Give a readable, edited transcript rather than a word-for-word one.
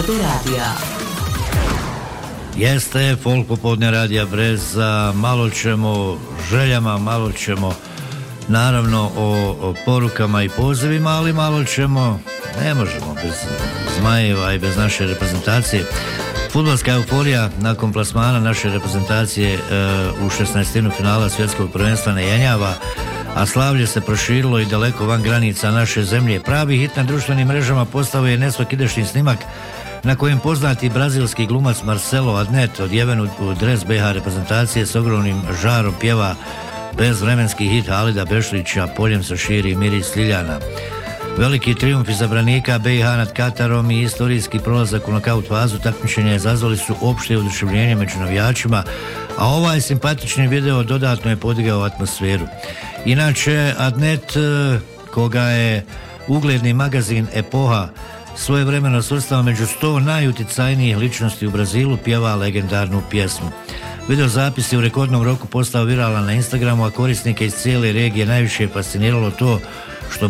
Folklor radija. Jeste Folk popodne radija Breza, malo ćemo o željama, malo ćemo naravno o porukama i pozivima, ali malo ćemo, ne možemo bez Zmajeva i bez naše reprezentacije. Fudbalska euforija nakon plasmana naše reprezentacije u 16. finala svjetskog prvenstva ne jenjava, a slavlje se proširilo i daleko van granica naše zemlje. Pravi hit na društvenim mrežama postao je nesvakidašnji snimak na kojem poznati brazilski glumac Marcelo Adnet odjeven u dres BH reprezentacije s ogromnim žarom pjeva bezvremenski hit Halida Bešlića Poljem se širi miris ljiljana. Veliki trijumf izabranika BiH nad Katarom i istorijski prolazak u nokaut fazu takmičenja izazvali su opšte oduševljenje među navijačima, a ovaj simpatični video dodatno je podigao atmosferu. Inače, Adnet, koga je ugledni magazin Epoha svojevremeno svrstao među 100 najuticajnijih ličnosti u Brazilu, pjeva legendarnu pjesmu. Video zapis je u rekordnom roku postao viralan na Instagramu, a korisnike iz cijele regije najviše je fasciniralo to